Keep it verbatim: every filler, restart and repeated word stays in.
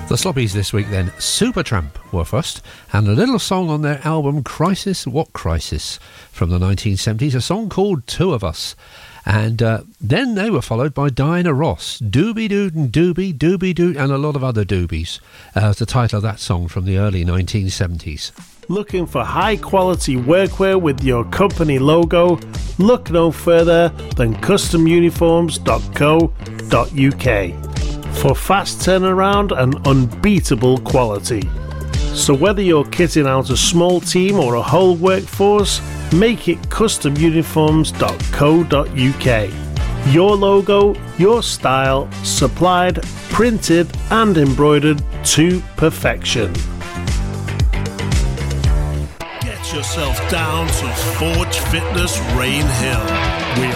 The Sloppies this week then, Supertramp were first, and a little song on their album Crisis What Crisis from the nineteen seventies, a song called Two of Us. And uh, then they were followed by Diana Ross, Doobie Dood and Doobie, Doobie Dood, and a lot of other doobies. Uh, the title of that song from the early nineteen seventies. Looking for high quality workwear with your company logo? Look no further than custom uniforms dot co dot uk for fast turnaround and unbeatable quality. So whether you're kitting out a small team or a whole workforce, make it custom uniforms dot co dot uk. Your logo, your style, supplied, printed and embroidered to perfection. Get yourself down to Forge Fitness Rain Hill.